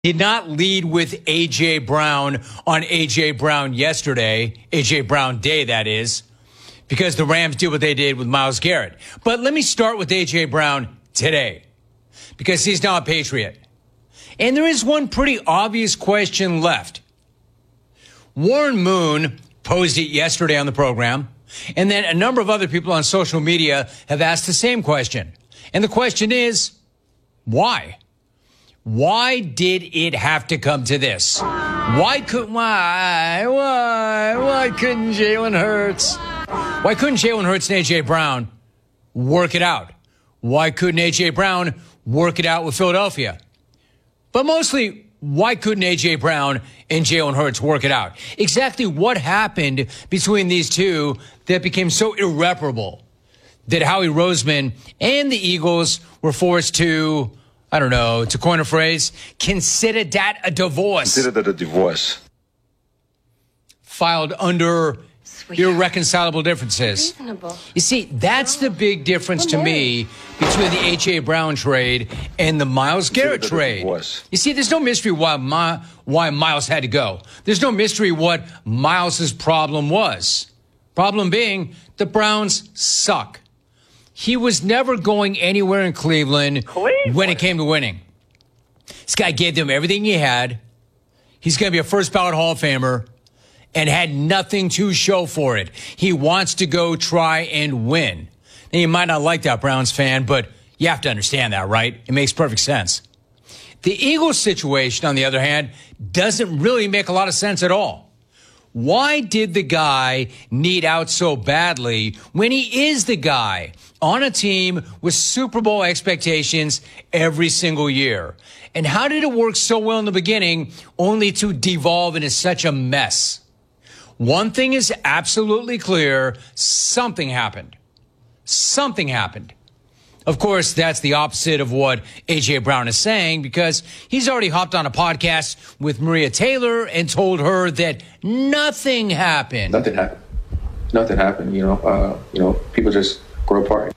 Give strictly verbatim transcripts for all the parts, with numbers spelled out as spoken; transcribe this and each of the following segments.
Did not lead with A J. Brown on A J. Brown yesterday, A J. Brown Day, that is, because the Rams did what they did with Myles Garrett. But let me start with A J. Brown today, because he's now a Patriot. And there is one pretty obvious question left. Warren Moon posed it yesterday on the program, and then a number of other people on social media have asked the same question. And the question is, why? Why did it have to come to this? Why could why why why couldn't Jalen Hurts? Why couldn't Jalen Hurts and A J. Brown work it out? Why couldn't A J. Brown work it out with Philadelphia? But mostly, why couldn't A J. Brown and Jalen Hurts work it out? Exactly what happened between these two that became so irreparable that Howie Roseman and the Eagles were forced to, I don't know, to coin a phrase, consider that a divorce. Consider that a divorce. Filed under Sweetheart. irreconcilable differences. Reasonable. You see, that's the big difference to me between the A J. Brown trade and the Myles Garrett trade. You see, there's no mystery why My, why Myles had to go. There's no mystery what Myles' problem was. Problem being, the Browns suck. He was never going anywhere in Cleveland, Cleveland when it came to winning. This guy gave them everything he had. He's going to be a first ballot Hall of Famer and had nothing to show for it. He wants to go try and win. Now, you might not like that, Browns fan, but you have to understand that, right? It makes perfect sense. The Eagles situation, on the other hand, doesn't really make a lot of sense at all. Why did the guy need out so badly when he is the guy on a team with Super Bowl expectations every single year? And how did it work so well in the beginning only to devolve into such a mess? One thing is absolutely clear. Something happened. Something happened. Of course, that's the opposite of what A J. Brown is saying, because he's already hopped on a podcast with Maria Taylor and told her that nothing happened. Nothing happened. Nothing happened. You know, uh, you know, people just grow apart.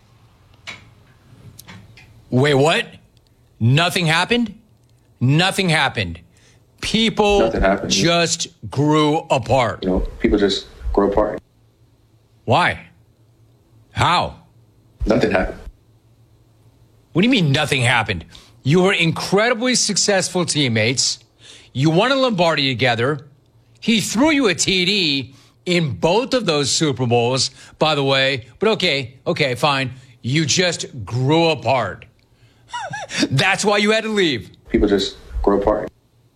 Wait, what? Nothing happened? Nothing happened. People Nothing happened. just grew apart. You know, people just grow apart. Why? How? Nothing happened. What do you mean nothing happened? You were incredibly successful teammates. You won a Lombardi together. He threw you a T D in both of those Super Bowls, by the way. But okay, okay, fine. You just grew apart. That's why you had to leave. People just grow apart.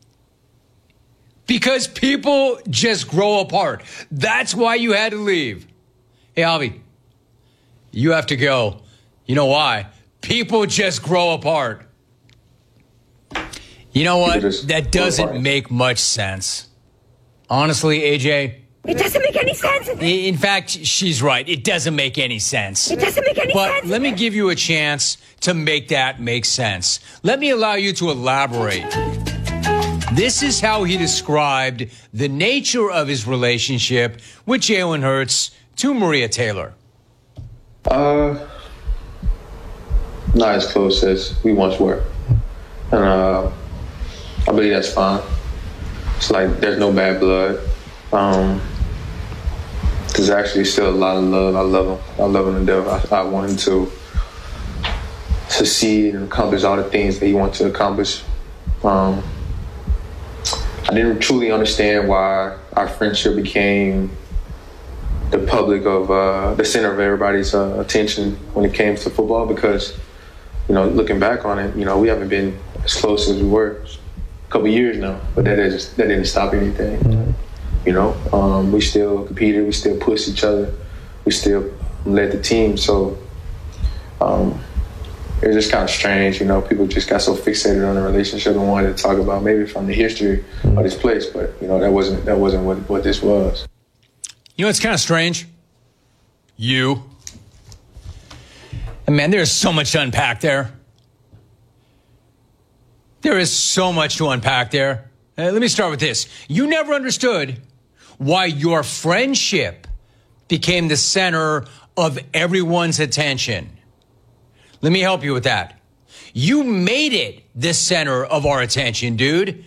Because people just grow apart. That's why you had to leave. Hey, Avi, you have to go. You know why? People just grow apart. You know what? That doesn't make much sense. Honestly, A J. It doesn't make any sense. In fact, she's right. It doesn't make any sense. It doesn't make any but sense. But let me give you a chance to make that make sense. Let me allow you to elaborate. This is how he described the nature of his relationship with Jalen Hurts to Maria Taylor. Uh, not as close as we once were. And uh, I believe that's fine. It's like there's no bad blood. Um, there's actually still a lot of love. I love him. I love him to death. I, I want him to succeed and accomplish all the things that he wants to accomplish. Um, I didn't truly understand why our friendship became the public of uh, the center of everybody's uh, attention when it came to football, because, you know, looking back on it, you know, we haven't been as close as we were a couple years now, but that is that didn't stop anything. Mm-hmm. You know, um, we still competed, we still pushed each other, we still led the team. So um, it was just kind of strange, you know. People just got so fixated on the relationship and wanted to talk about maybe from the history mm-hmm. of this place, but you know that wasn't that wasn't what what this was. You know, it's kind of strange. You. And man, there's so much to unpack there. There is so much to unpack there. Uh, let me start with this. You never understood why your friendship became the center of everyone's attention. Let me help you with that. You made it the center of our attention, dude.